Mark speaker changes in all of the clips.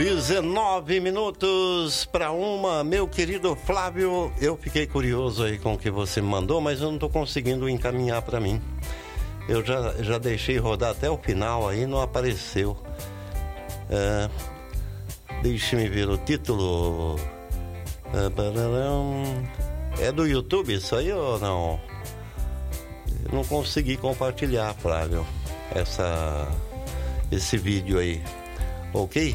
Speaker 1: 19 minutos para uma. Meu querido Flávio, eu fiquei curioso aí com o que você mandou, mas eu não estou conseguindo encaminhar para mim. Eu já deixei rodar até o final aí, não apareceu. Deixe-me ver o título. É do YouTube isso aí ou não? Eu não consegui compartilhar, Flávio, esse vídeo aí. Ok?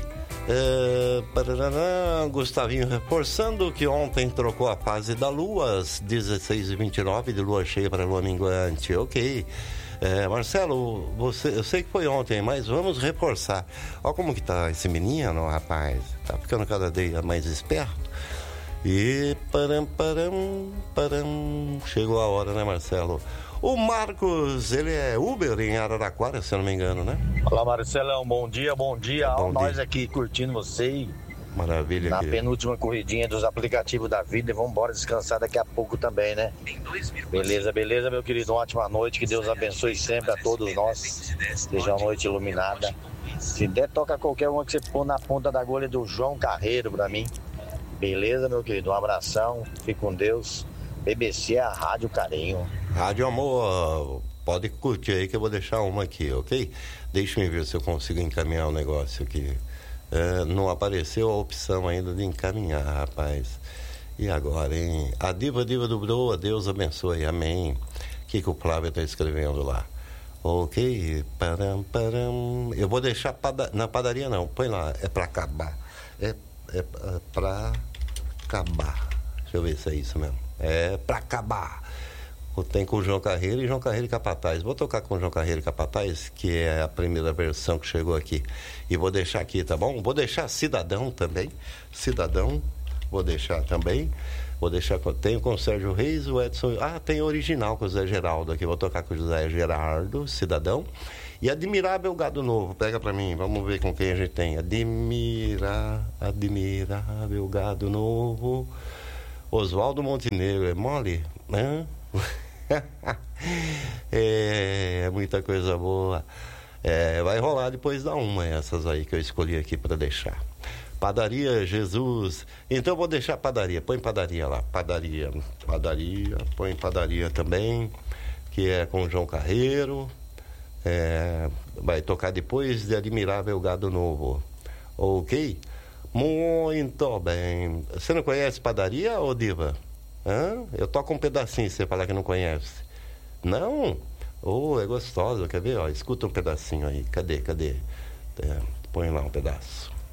Speaker 1: Gustavinho reforçando que ontem trocou a fase da lua, às 16h29, de lua cheia para lua minguante. Ok. Marcelo, eu sei que foi ontem, mas vamos reforçar. Olha como que tá esse menino, rapaz. Tá ficando cada dia mais esperto. E chegou a hora, né, Marcelo? O Marcos, ele é Uber em Araraquara, se eu não me engano, né?
Speaker 2: Olá, Marcelão, bom dia.
Speaker 1: Bom
Speaker 2: Nós
Speaker 1: dia.
Speaker 2: aqui curtindo você.
Speaker 1: Maravilha.
Speaker 2: Na penúltima corridinha dos aplicativos da vida. E vamos embora descansar daqui a pouco também, né? Beleza, meu querido. Uma ótima noite. Que Deus abençoe sempre a todos nós. Seja uma noite iluminada. Se der, toca qualquer uma que você pôr na ponta da agulha do João Carreiro pra mim. Beleza, meu querido? Um abração. Fique com Deus. BBC é a Rádio Carinho.
Speaker 1: Rádio Amor, pode curtir aí que eu vou deixar uma aqui, ok? Deixa-me ver se eu consigo encaminhar o negócio aqui. Não apareceu a opção ainda de encaminhar, rapaz. E agora, hein? A diva do Broa, Deus abençoe, amém. O que o Flávio está escrevendo lá? Ok, eu vou deixar na padaria não, põe lá, é pra acabar. É pra acabar. Deixa eu ver se é isso mesmo. É pra acabar. Tem com o João Carreiro e João Carreiro e Capataz. Vou tocar com o João Carreiro e Capataz, que é a primeira versão que chegou aqui. E vou deixar aqui, tá bom? Vou deixar Cidadão também. Cidadão, vou deixar também. Tenho com o Sérgio Reis, o Edson. Tem original com o Zé Geraldo aqui. Vou tocar com o José Gerardo, Cidadão. E Admirável Gado Novo. Pega pra mim, vamos ver com quem a gente tem. Admirável Gado Novo. Oswaldo Montenegro, é mole? É muita coisa boa. Vai rolar depois da uma, essas aí que eu escolhi aqui para deixar. Padaria Jesus. Então eu vou deixar padaria. Põe padaria lá. Padaria. Põe padaria também, que é com o João Carreiro. Vai tocar depois de Admirável Gado Novo. Ok? Muito bem. Você não conhece padaria, ô Diva? Eu toco um pedacinho, você falar que não conhece. Não? É gostosa, quer ver? Escuta um pedacinho aí. Cadê? Põe lá um pedaço.